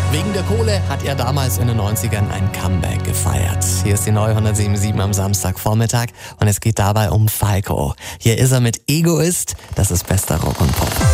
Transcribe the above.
Wegen der Kohle hat er damals in den 90ern ein Comeback gefeiert. Hier ist die neue 107.7 am Samstagvormittag und es geht dabei um Falco. Hier ist er mit Egoist, das ist bester Rock und Pop.